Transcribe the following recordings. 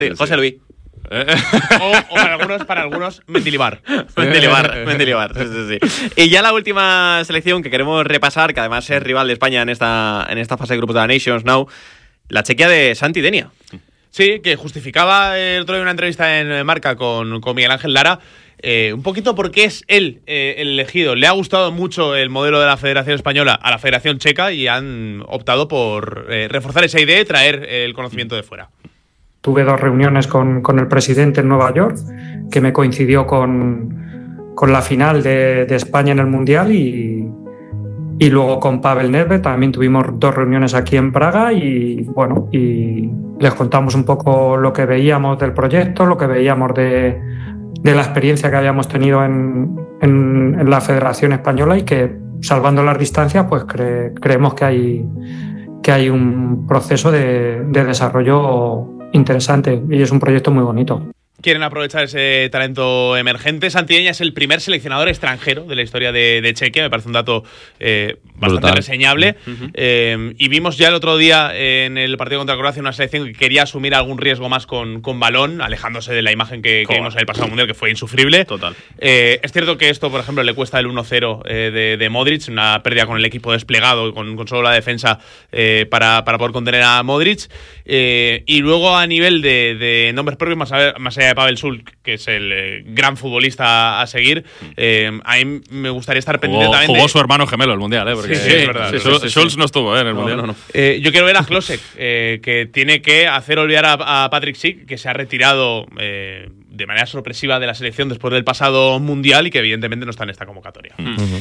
Sí, José Luis. O para algunos, Mendilibar. Mendilibar, sí. Y ya la última selección que queremos repasar, que además es rival de España en esta fase de grupos de la Nations Now, la Chequia de Santi Denia. Sí, que justificaba el otro día una entrevista en Marca con Miguel Ángel Lara, un poquito porque es él el elegido. Le ha gustado mucho el modelo de la Federación Española a la Federación Checa y han optado por reforzar esa idea y traer el conocimiento de fuera. Tuve 2 reuniones con el presidente en Nueva York, que me coincidió con la final de España en el Mundial, y luego con Pavel Nedved también tuvimos 2 reuniones aquí en Praga, y les contamos un poco lo que veíamos del proyecto, lo que veíamos de la experiencia que habíamos tenido en la Federación Española, y que, salvando las distancias, pues creemos que hay un proceso de desarrollo interesante, y es un proyecto muy bonito. Quieren aprovechar ese talento emergente. Santi Denia es el primer seleccionador extranjero de la historia de Chequia. Me parece un dato bastante reseñable. Y vimos ya el otro día en el partido contra Croacia una selección que quería asumir algún riesgo más con balón, alejándose de la imagen que vimos en el pasado mundial, que fue insufrible. Total. Es cierto que esto, por ejemplo, le cuesta el 1-0 de Modric, una pérdida con el equipo desplegado, con solo la defensa para poder contener a Modric. Y luego, a nivel de nombres propios, más allá de Pavel Schulz, que es el gran futbolista a seguir, a mí me gustaría estar pendiente también. Jugó su hermano gemelo el mundial, porque sí, es verdad. Schulz no estuvo en el mundial. No. Yo quiero ver a Klosek, que tiene que hacer olvidar a Patrick Schick, que se ha retirado de manera sorpresiva de la selección después del pasado mundial y que evidentemente no está en esta convocatoria.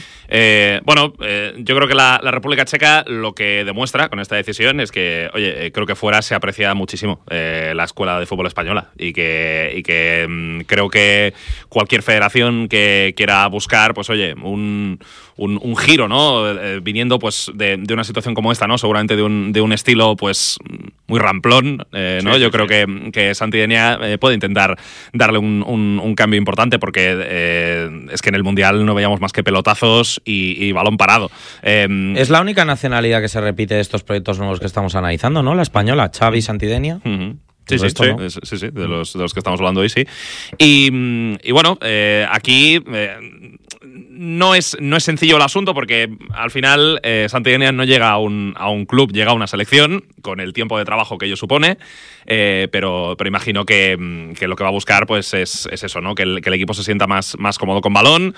Yo creo que la República Checa lo que demuestra con esta decisión es que, creo que fuera se aprecia muchísimo la escuela de fútbol española, y que creo que cualquier federación que quiera buscar, pues un giro, ¿no? Viniendo pues de una situación como esta, ¿no? Seguramente de un estilo pues muy ramplón, ¿no? Yo creo que Santi Denia puede intentar darle un cambio importante, porque es que en el Mundial no veíamos más que pelotazos y balón parado. Es la única nacionalidad que se repite de estos proyectos nuevos que estamos analizando, ¿no? La española, Xavi, Santi Denia. Sí, de los que estamos hablando hoy, sí. Y bueno, aquí no es sencillo el asunto, porque al final Santi Denia no llega a un club, llega a una selección con el tiempo de trabajo que ello supone, pero imagino que lo que va a buscar pues es eso, ¿no? Que el equipo se sienta más cómodo con balón,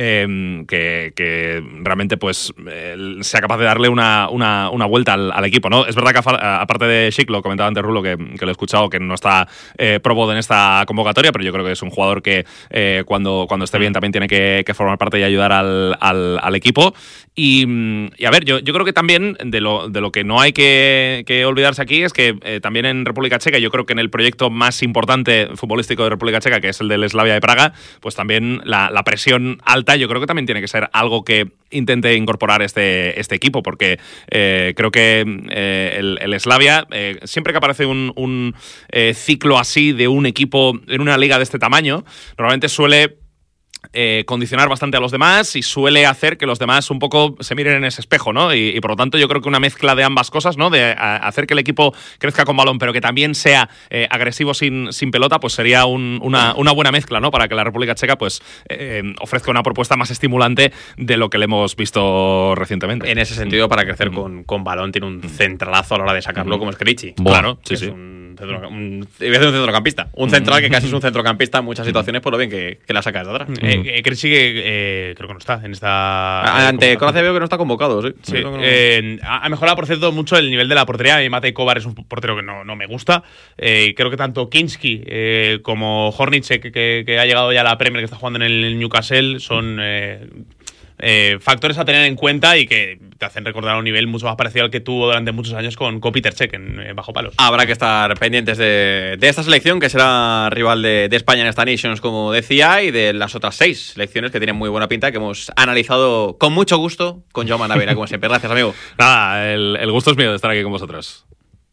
que realmente pues sea capaz de darle una vuelta al equipo, ¿no? Es verdad que aparte de Schick, lo comentaba antes Rulo, que lo he escuchado, que no está probado en esta convocatoria, pero yo creo que es un jugador que cuando esté bien también tiene que formar parte y ayudar al equipo. Y a ver, yo creo que también de lo que no hay que olvidarse aquí es que también en República Checa, yo creo que en el proyecto más importante futbolístico de República Checa, que es el del Slavia de Praga, pues también la presión alta yo creo que también tiene que ser algo que intente incorporar este equipo, porque creo que el Slavia, siempre que aparece un ciclo así de un equipo en una liga de este tamaño, normalmente suele condicionar bastante a los demás y suele hacer que los demás un poco se miren en ese espejo, ¿no? Y por lo tanto yo creo que una mezcla de ambas cosas, ¿no? De hacer que el equipo crezca con balón, pero que también sea agresivo sin pelota, pues sería una buena mezcla, ¿no? Para que la República Checa pues ofrezca una propuesta más estimulante de lo que le hemos visto recientemente. En ese sentido, para crecer con balón, tiene un centralazo a la hora de sacarlo, como es Krejci. Claro, sí. Iba a decir un centrocampista. Un central que casi es un centrocampista en muchas situaciones, por lo bien que la saca de atrás. Krejci, creo que no está en esta. Ante Croacia veo que no está convocado, sí. Sí. Ha mejorado, por cierto, mucho el nivel de la portería. Matej Kovar es un portero que no me gusta. Creo que tanto Kinski como Hornicek, que ha llegado ya a la Premier, que está jugando en el Newcastle, son factores a tener en cuenta y que te hacen recordar a un nivel mucho más parecido al que tuvo durante muchos años con Peter Cech en bajo palos. Habrá que estar pendientes de esta selección, que será rival de España en esta Nations, como decía, y de las otras 6 selecciones que tienen muy buena pinta, que hemos analizado con mucho gusto con Jaume Navera, como siempre. Gracias, amigo. Nada, el gusto es mío de estar aquí con vosotros.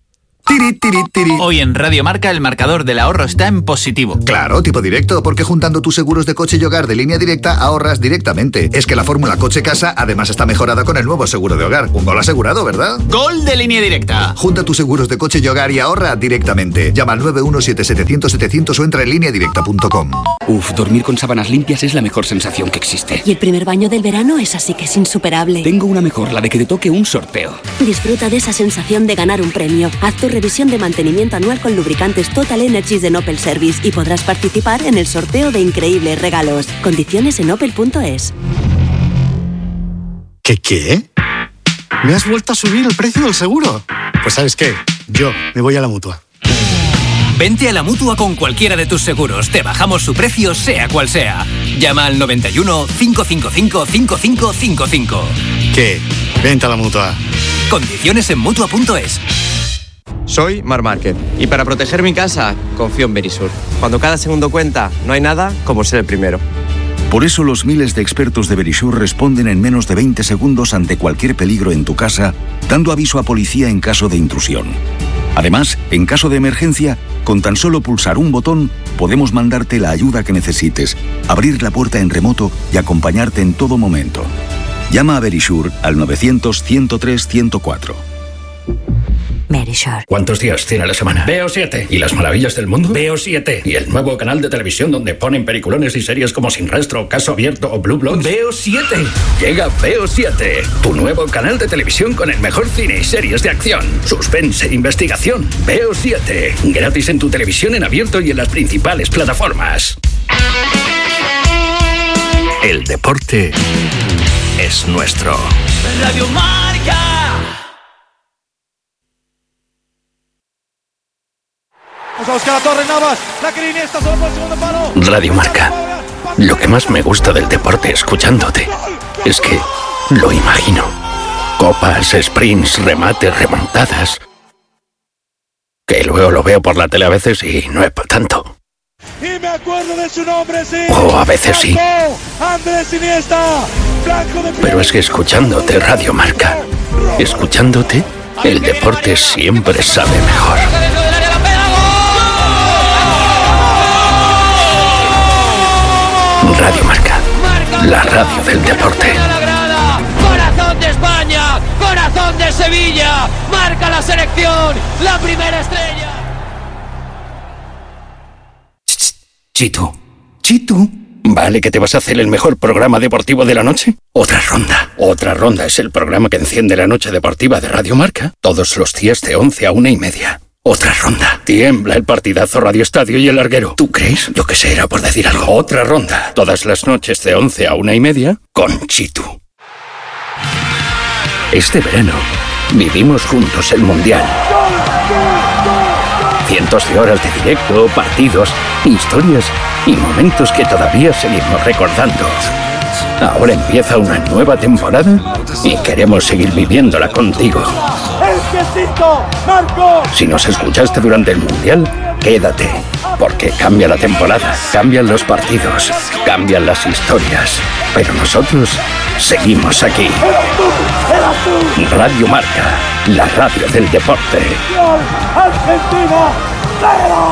Tiri, tiri, tiri. Hoy en Radio Marca el marcador del ahorro está en positivo. Claro, tipo directo, porque juntando tus seguros de coche y hogar de Línea Directa ahorras directamente. Es que la fórmula coche-casa además está mejorada con el nuevo seguro de hogar. Un gol asegurado, ¿verdad? ¡Gol de Línea Directa! Junta tus seguros de coche y hogar y ahorra directamente. Llama al 917-700-700 o entra en lineadirecta.com. Uf, dormir con sábanas limpias es la mejor sensación que existe. Y el primer baño del verano es así que es insuperable. Tengo una mejor, la de que te toque un sorteo. Disfruta de esa sensación de ganar un premio. Haz tu revisión de mantenimiento anual con lubricantes Total Energies de Opel Service y podrás participar en el sorteo de increíbles regalos. Condiciones en opel.es. ¿Qué? ¿Me has vuelto a subir el precio del seguro? Pues ¿sabes qué? Yo me voy a la Mutua. Vente a la Mutua con cualquiera de tus seguros. Te bajamos su precio, sea cual sea. Llama al 91 555 5555. ¿Qué? Vente a la Mutua. Condiciones en Mutua.es. Soy Marc Márquez y para proteger mi casa confío en Verisur. Cuando cada segundo cuenta, no hay nada como ser el primero. Por eso los miles de expertos de Verisur responden en menos de 20 segundos ante cualquier peligro en tu casa, dando aviso a policía en caso de intrusión. Además, en caso de emergencia, con tan solo pulsar un botón, podemos mandarte la ayuda que necesites, abrir la puerta en remoto y acompañarte en todo momento. Llama a Verisur al 900-103-104. Verisur. ¿Cuántos días tiene la semana? Veo 7. ¿Y las maravillas del mundo? Veo 7. ¿Y el nuevo canal de televisión donde ponen peliculones y series como Sin Rastro, Caso Abierto o Blue Bloods? Veo 7. Llega Veo 7, tu nuevo canal de televisión con el mejor cine y series de acción, suspense e investigación. Veo 7. Gratis en tu televisión en abierto y en las principales plataformas. El deporte es nuestro. Radio Marca. Radio Marca. Lo que más me gusta del deporte escuchándote es que lo imagino. Copas, sprints, remates, remontadas. Que luego lo veo por la tele a veces y no es para tanto. Y me acuerdo de su nombre, sí. O a veces sí. Andrés Iniesta. Pero es que escuchándote Radio Marca, escuchándote, el deporte siempre sabe mejor. Radio Marca, la radio del deporte. Corazón de España, corazón de Sevilla, marca la selección, la primera estrella. Chitu, Chitu. ¿Vale que te vas a hacer el mejor programa deportivo de la noche? Otra ronda. Otra ronda es el programa que enciende la noche deportiva de Radio Marca todos los días de 11 a 1:30. Otra ronda. Tiembla el partidazo Radio Estadio y el larguero. ¿Tú crees? Yo que sé, era por decir algo. Otra ronda. Todas las noches de 11 a 1:30 con Chitu. Este verano vivimos juntos el Mundial. Cientos de horas de directo, partidos, historias y momentos que todavía seguimos recordando. Ahora empieza una nueva temporada y queremos seguir viviéndola contigo. Si nos escuchaste durante el Mundial, quédate, porque cambia la temporada, cambian los partidos, cambian las historias, pero nosotros seguimos aquí. Radio Marca, la radio del deporte. Argentina,